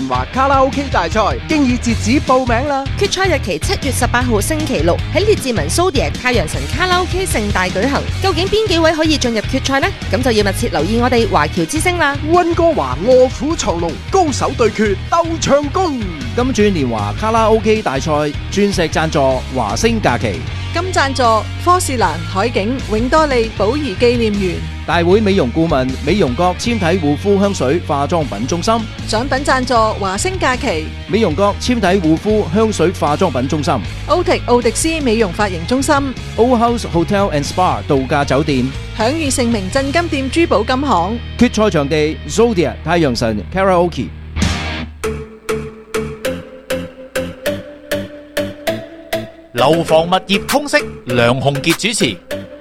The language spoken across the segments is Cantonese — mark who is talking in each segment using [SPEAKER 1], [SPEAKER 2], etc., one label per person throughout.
[SPEAKER 1] 年華卡拉 OK 大賽經已截止報名啦！
[SPEAKER 2] 決賽日期7月18號星期六喺列治文蘇迪亞太陽神卡拉 OK 盛大舉行。究竟邊幾位可以進入決賽呢？咁就要密切留意我哋華僑之聲啦！
[SPEAKER 1] 溫哥華臥虎藏龍，高手對決鬥唱功。
[SPEAKER 3] 金鑽年華卡拉 OK 大賽鑽石贊助華星假期，
[SPEAKER 4] 金贊助科士蘭海景永多利寶儀紀念園，
[SPEAKER 3] 大會美容顧問美容閣纖體護膚香水化妝品中心，
[SPEAKER 4] 獎品贊助華星假期，
[SPEAKER 3] 美容閣纖體護膚香水化妝品中心，
[SPEAKER 4] 奧迪斯美容髮型中心，
[SPEAKER 3] Old House Hotel and Spa 度假酒店，
[SPEAKER 4] 享譽盛名鎮金店珠寶金行。
[SPEAKER 3] 決賽場地 Zodiac 太陽神 Karaoke。
[SPEAKER 5] 樓房物業通識，梁鴻傑主持。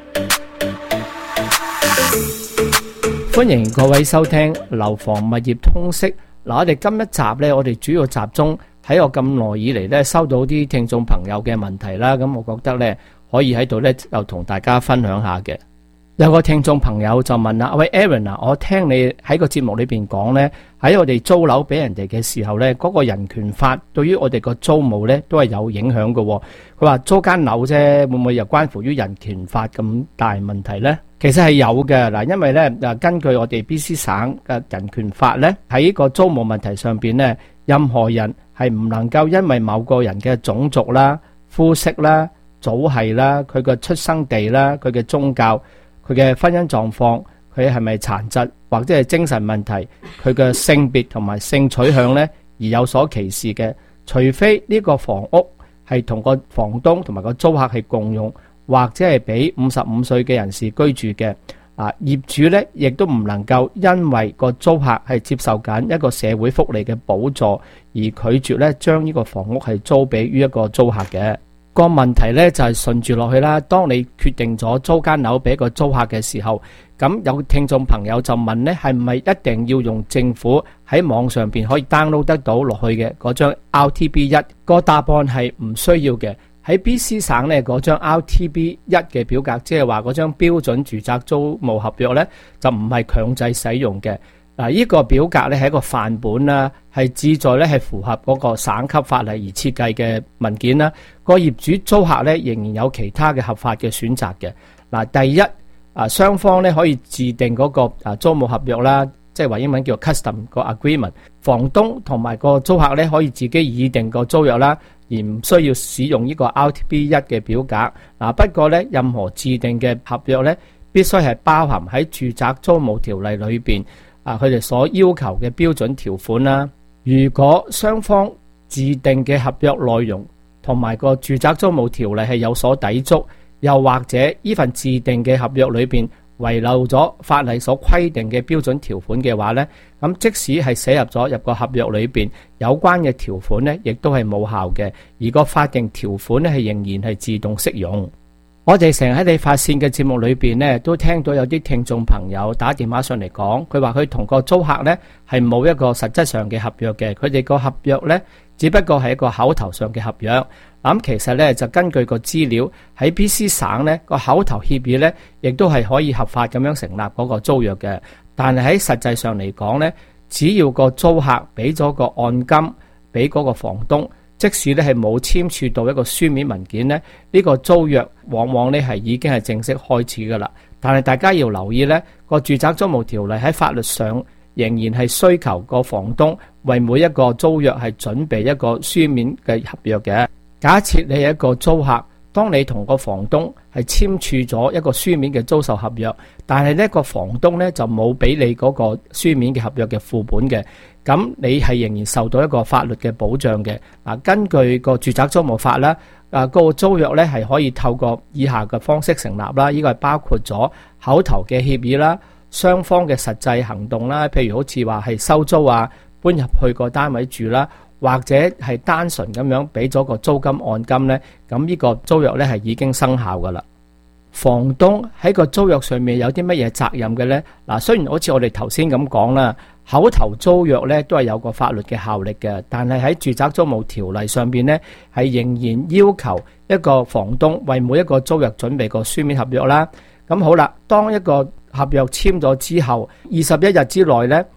[SPEAKER 6] 歡迎各位收聽樓房物業通識。嗱，我哋今一集呢，我哋主要集中喺我咁耐以嚟呢，收到啲聽眾朋友嘅問題啦。咁我覺得呢，可以喺度呢，又同大家分享下嘅。有個聽眾朋友就問啦：喂 Aaron 啊，我聽你喺個節目裏邊講呢，喺我哋租樓俾人哋嘅時候呢，嗰個人權法對於我哋個租務呢都係有影響嘅。佢話租間樓啫，會唔會又關乎於人權法咁大問題呢？其實係有嘅嗱，因為呢，根據我哋 BC 省嘅人權法呢，喺個租務問題上邊呢，任何人係唔能夠因為某個人嘅種族啦、膚色啦、祖系啦、佢嘅出生地啦、佢嘅宗教、佢嘅婚姻狀況、佢係咪殘疾或者係精神問題、佢嘅性別同埋性取向呢，而有所歧視嘅，除非呢個房屋係同個房東同埋個租客係共用，或者係俾55歲嘅人士居住嘅，業主呢亦都唔能夠因為個租客係接受緊一個社會福利嘅補助，而拒絕呢將呢個房屋係租俾於一個租客嘅。個問題呢就係順住落去啦。當你決定咗租間樓俾個租客嘅時候，咁有聽眾朋友就問呢，係唔係一定要用政府喺網上邊可以 download 得到落去嘅嗰張 RTB1？個答案係唔需要嘅。喺 BC 省呢嗰張 RTB1 嘅表格，即係話嗰張標準住宅租務合約呢，就唔係強制使用嘅。嗱，呢個表格呢係一個範本啦，係旨在呢係符合嗰個省級法例而設計嘅文件啦。個業主租客呢仍然有其他嘅合法嘅選擇嘅。嗱，第一，雙方呢可以自定嗰個租務合約啦，即係話英文叫 custom 個 agreement。房東同埋個租客呢可以自己擬定個租約啦，而唔需要使用呢個 RTB1 嘅表格。嗱，不過呢，任何自定嘅合約呢，必須係包含喺住宅租務條例裏邊。佢哋所要求嘅標準條款啦，如果雙方自定嘅合約內容同埋個住宅租務條例係有所抵觸，又或者呢份自定嘅合約裏邊遺漏咗法例所規定嘅標準條款嘅話呢，咁即使係寫入咗入個合約裏邊有關嘅條款呢，亦都係冇效嘅，而個法定條款呢係仍然係自動適用。我哋成日喺你發線嘅節目裏邊呢，都聽到有啲聽眾朋友打電話上嚟講，佢話佢同個租客呢係冇一個實質上嘅合約嘅，佢哋個合約呢只不過係一個口頭上嘅合約。咁其實呢，就根據個資料喺 BC 省呢個口頭協議呢，亦都係可以合法咁樣成立嗰個租約嘅。但係喺實際上嚟講呢，只要個租客俾咗個按金俾嗰個房東，即使咧係冇簽署到一個書面文件呢，呢個租約往往呢係已經係正式開始噶啦。但係大家要留意呢個住宅租務條例喺法律上仍然係需求個房東為每一個租約係準備一個書面嘅合約嘅。假設你係一個租客，當你同個房東係簽署咗一個書面嘅租售合約，但係呢個房東呢就冇俾你嗰個書面嘅合約嘅副本嘅，咁你係仍然受到一個法律嘅保障嘅。根據個住宅租務法啦，個租約呢係可以透過以下嘅方式成立啦，呢個係包括咗口頭嘅協議啦、雙方嘅實際行動啦，譬如好似話係收租啊、搬入去個單位住啦，或者係單純咁樣俾咗個租金按金呢，咁呢個租約呢係已經生效噶啦。房東喺個租約上面有啲乜嘢責任嘅呢？嗱，雖然好似我哋頭先咁講啦，口頭租約呢都係有個法律嘅效力嘅，但係喺住宅租務條例上邊呢，係仍然要求一個房東為每一個租約準備個書面合約啦。咁好啦，當一個合約簽咗之後，21日之內呢個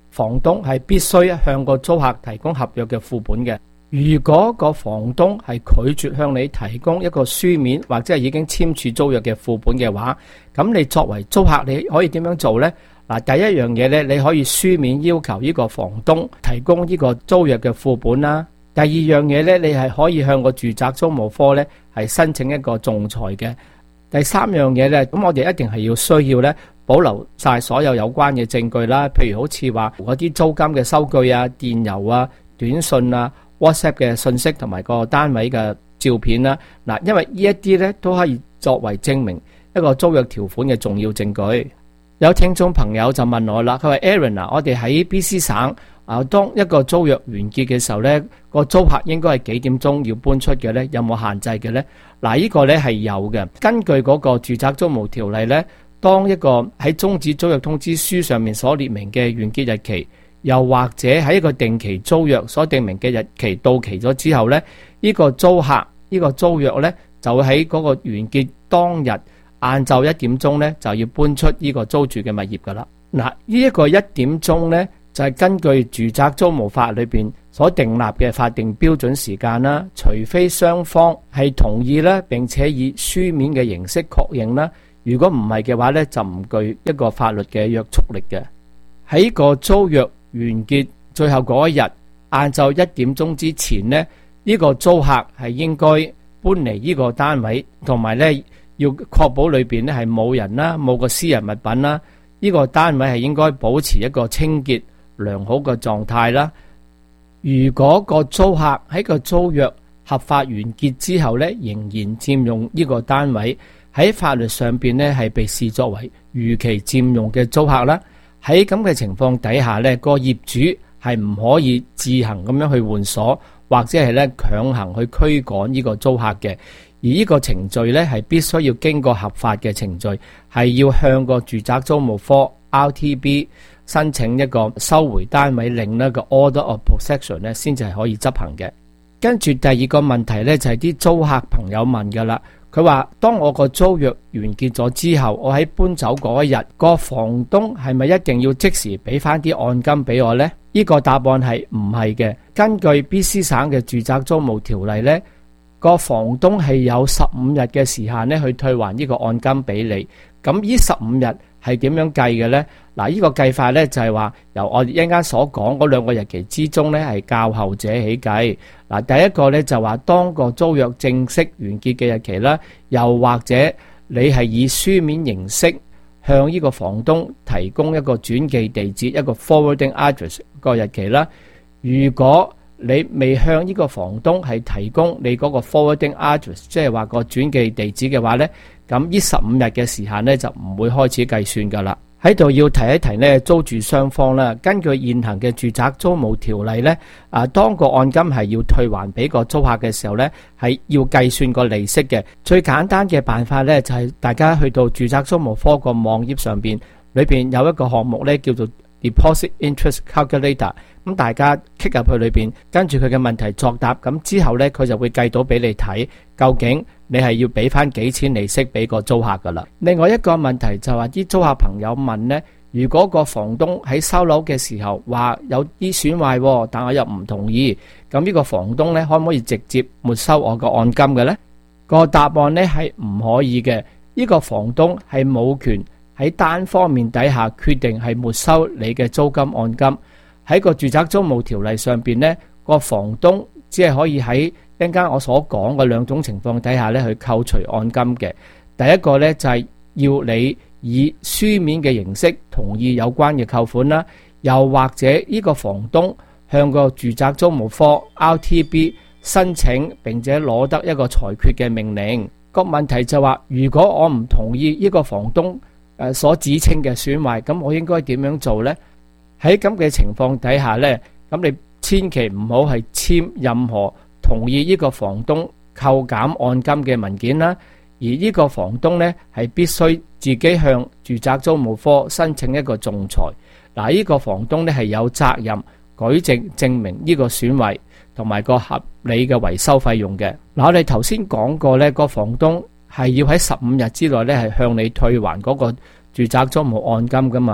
[SPEAKER 6] 房東係必須向個租客提供合約嘅副本嘅。如果個房東係拒絕向你提供一個書面或者係已經簽署租約嘅副本嘅話，咁你作為租客你可以點樣做呢？嗱，第一樣嘢呢，你可以書面要求呢個房東提供呢個租約嘅副本啦。第二樣嘢呢，你係可以向個住宅租務科呢係申請一個仲裁嘅。第三樣嘢呢，咁我哋一定係要需要呢保留晒所有有關嘅證據啦，譬如好似話嗰啲租金嘅收據啊、電郵啊、短信啊、WhatsApp 嘅信息同埋個單位嘅照片啦。嗱，因為呢一啲呢都可以作為證明一個租約條款嘅重要證據。有聽眾朋友就問我啦，佢話 Aaron 啊，我哋喺 BC 省當一個租約完結嘅時候呢，個租客應該係幾點鐘要搬出嘅呢？有冇限制嘅呢？嗱，呢個呢係有嘅。根據嗰個住宅租務條例呢，當一個喺終止租約通知書上面所列明嘅完結日期，又或者喺一個定期租約所定明嘅日期到期咗之後呢，呢個租客呢個租約呢就會喺嗰個完結當日晏晝1點鐘呢就要搬出呢個租住嘅物業噶啦。嗱，呢一個1點鐘呢就係根據住宅租務法裏邊所訂立嘅法定標準時間啦，除非雙方係同意啦，並且以書面嘅形式確認啦。如果唔係嘅話呢，就唔具一個法律嘅約束力嘅。喺個租約完結最後嗰一日晏晝1點鐘之前呢，呢個租客係應該搬離呢個單位，同埋呢要確保裏邊呢係冇人啦，冇個私人物品啦。呢個單位係應該保持一個清潔良好嘅狀態啦。如果個租客喺個租約合法完結之後呢，仍然佔用呢個單位，喺法律上邊呢係被視作為逾期佔用嘅租客啦。喺咁嘅情況底下呢，個業主係唔可以自行咁樣去換鎖，或者係呢強行去驅趕呢個租客嘅。而呢個程序呢係必須要經過合法嘅程序，係要向個住宅租務科 RTB 申請一個收回單位令呢個 Order of Possession 呢先至係可以執行嘅。跟住第二個問題呢，就係啲租客朋友問噶啦，佢話當我個租約完結咗之後，我喺搬走嗰一日，個房東係咪一定要即時俾翻啲按金俾我呢？呢個答案係唔係嘅。根據 BC 省嘅住宅租務條例呢，個房東係有15日嘅時限呢去退還呢個按金俾你。咁呢15日係點樣計嘅呢？嗱，呢個計法呢就係話由我哋一陣間所講嗰2個日期之中呢係較後者起計。嗱，第一個呢就話當個租約正式完結嘅日期啦，又或者你係以書面形式向呢個房東提供一個轉寄地址，一個 forwarding address 個日期啦。如果你未向呢個房東係提供你嗰個 forwarding address， 即係話個轉寄地址嘅話呢，咁呢15日嘅時限呢就唔會開始計算噶啦。喺度要提一提呢，租住雙方啦，根據現行嘅住宅租務條例呢，當個按金係要退還俾個租客嘅時候呢，係要計算個利息嘅。最簡單嘅辦法呢，就係大家去到住宅租務科個網頁上邊，裏邊有一個項目呢叫做 Deposit Interest Calculator， 咁大家 click 入去裏邊，跟住佢嘅問題作答，咁之後呢，佢就會計到俾你睇，究竟你係要俾翻幾錢利息俾個租客噶啦。另外一個問題就係啲租客朋友問呢，如果個房東喺收樓嘅時候話有啲損壞，但我又唔同意，咁呢個房東呢，可唔可以直接沒收我個按金嘅呢？個答案呢係唔可以嘅。呢個房東係冇權喺單方面底下決定係沒收你嘅租金按金。喺個住宅租務條例上邊呢，個房東只係可以喺一陣間我所講嘅2種情況底下呢去扣除按金嘅。第一個呢，就係要你以書面嘅形式同意有關嘅扣款啦，又或者呢個房東向個住宅租務科 RTB 申請並且攞得一個裁決嘅命令。個問題就話，如果我唔同意呢個房東所指稱嘅損壞，咁我應該點樣做呢？喺咁嘅情況底下呢，咁你千祈唔好係簽任何同意呢個房東扣減按金嘅文件啦。而呢個房東呢，係必須自己向住宅租務科申請一個仲裁。嗱，呢個房東呢係有責任舉證明呢個損壞同埋個合理嘅維修費用嘅。嗱，我哋頭先講過呢，個房東係要喺15日之內呢係向你退還嗰個住宅租務按金噶嘛。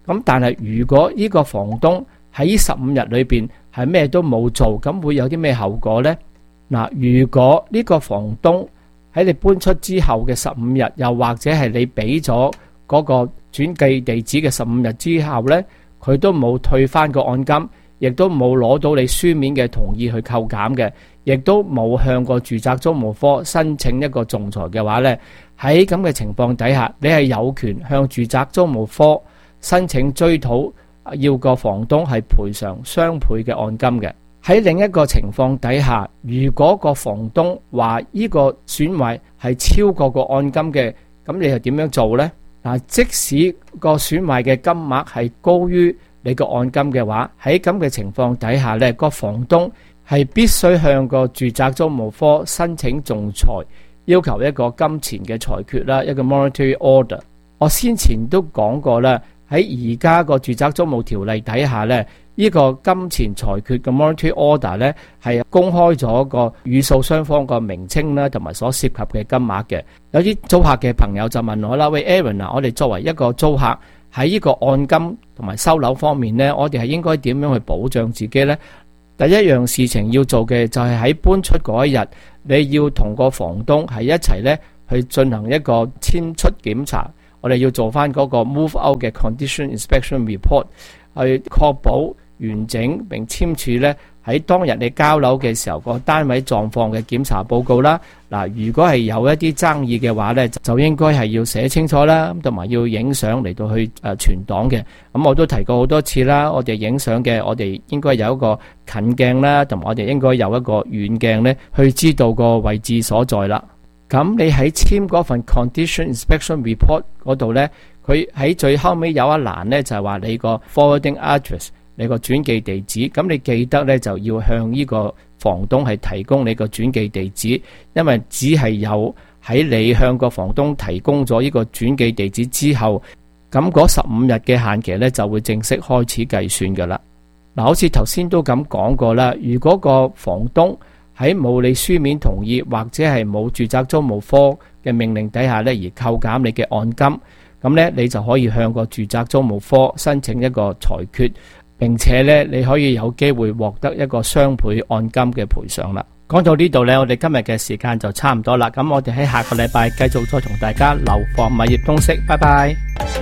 [SPEAKER 6] 咁但係如果呢個房東喺呢15日裏邊係咩都冇做，咁會有啲咩後果呢？嗱，如果呢個房東喺你搬出之後嘅15日，又或者係你俾咗嗰個轉寄地址嘅15日之後呢，佢都冇退翻個按金，亦都冇攞到你書面嘅同意去扣減嘅，亦都冇向個住宅租務科申請一個仲裁嘅話呢，喺咁嘅情況底下，你係有權向住宅租務科申請追討，要個房東係賠償雙倍嘅按金嘅。喺另一個情況底下，如果個房東話呢個損壞係超過個按金嘅，咁你又點樣做呢？嗱，即使個損壞嘅金額係高於你個按金嘅話，喺咁嘅情況底下呢，個房東係必須向個住宅租務科申請仲裁，要求一個金錢嘅裁決啦，一個 monetary order。我先前都講過啦，喺而家個住宅租務條例底下呢，呢個金錢裁決嘅 monetary order 呢係公開咗個與訴雙方個名稱啦，同埋所涉及嘅金額嘅。有啲租客嘅朋友就問我啦，喂 Aaron 啊，我哋作為一個租客喺呢個按金同埋收樓方面呢，我哋係應該點樣去保障自己呢？第一樣事情要做嘅就係喺搬出嗰一日，你要同個房東係一齊呢去進行一個遷出檢查。我哋要做翻嗰個 move out 嘅 condition inspection report， 去確保完整並簽署呢喺當日你交樓嘅時候個單位狀況嘅檢查報告啦。嗱，如果係有一啲爭議嘅話呢，就應該係要寫清楚啦，同埋要影相嚟到去存檔嘅。咁我都提過好多次啦，我哋影相嘅，我哋應該有一個近鏡啦，同埋我哋應該有一個遠鏡呢，去知道個位置所在啦。咁你喺簽嗰份 condition inspection report 嗰度呢，佢喺最後尾有一欄呢，就係話你個 forwarding address， 你個轉寄地址。咁你記得呢，就要向呢個房東係提供你個轉寄地址，因為只係有喺你向個房東提供咗呢個轉寄地址之後，咁嗰15日嘅限期呢，就會正式開始計算噶啦。嗱，好似頭先都咁講過啦，如果個房東喺冇你書面同意或者係冇住宅租務科嘅命令底下呢，而扣減你嘅按金，咁呢，你就可以向個住宅租務科申請一個裁決，並且呢，你可以有機會獲得一個雙倍按金嘅賠償啦。講到呢度呢，我哋今日嘅時間就差唔多啦。咁我哋喺下個禮拜繼續再同大家樓房物業通識，拜拜。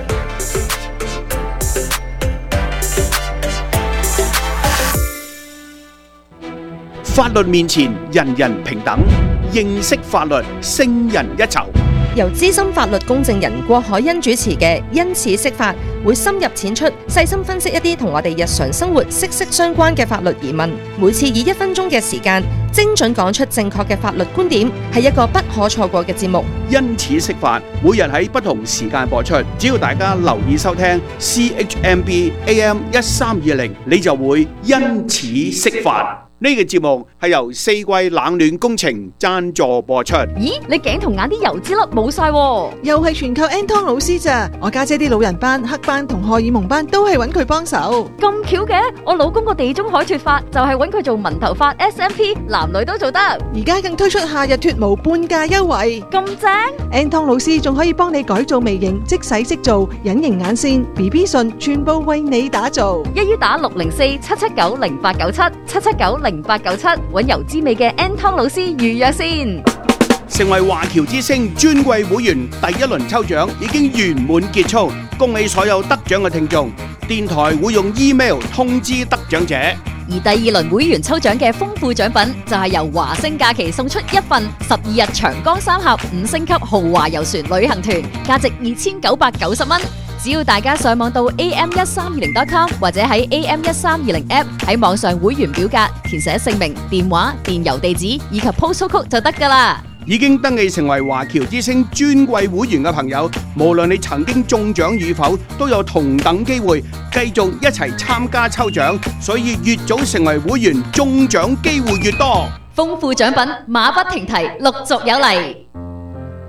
[SPEAKER 1] 法律面前人人平等，認識法律勝人一籌。
[SPEAKER 2] 由資深法律公證人郭海欣主持嘅因此釋法，會深入淺出，細心分析一啲同我哋日常生活息息相關嘅法律疑問。每次以1分鐘嘅時間，精準講出正確嘅法律觀點，係一個不可錯過嘅節目。
[SPEAKER 1] 因此釋法，每日喺不同時間播出，只要大家留意收聽 CHMB AM 1320，你就會因此釋法。呢個節目係由四季冷暖工程贊助播出。
[SPEAKER 7] 咦，你頸同眼啲油脂粒冇晒喎，
[SPEAKER 4] 又係全靠 Anton 老師咋？我家姐啲老人斑、黑斑同荷爾蒙斑都係揾佢幫手。
[SPEAKER 7] 咁巧嘅，我老公個地中海脫髮就係揾佢做紋頭髮 SMP， 男女都做得。
[SPEAKER 4] 而家更推出夏日脫毛半價優惠，
[SPEAKER 7] 咁正
[SPEAKER 4] ！Anton 老師仲可以幫你改造眉形、即洗即做、隱形眼線、BB 唇，全部為你打造。
[SPEAKER 7] 一於打604-779-0897 779-0897，揾油脂味嘅 Anton 老師預約先。
[SPEAKER 1] 成為華僑之星尊貴會員第一輪抽獎已經圓滿結束，恭喜所有得獎嘅聽眾。電台會用 email 通知得獎者。
[SPEAKER 7] 而第2輪會員抽獎嘅豐富獎品就係由華星假期送出一份12日長江三峽5星級豪華遊船旅行團，價值2990蚊。只要大家上網到 am1320.com 或者喺 am1320 app 喺網上會員表格填寫姓名、電話、電郵地址以及 postal code 就得㗎啦。
[SPEAKER 1] 已經登記成為華僑之星尊貴會員嘅朋友，無論你曾經中獎與否，都有同等機會繼續一齊參加抽獎。所以越早成為會員，中獎機會越多。
[SPEAKER 7] 豐富獎品馬不停蹄，陸續有嚟。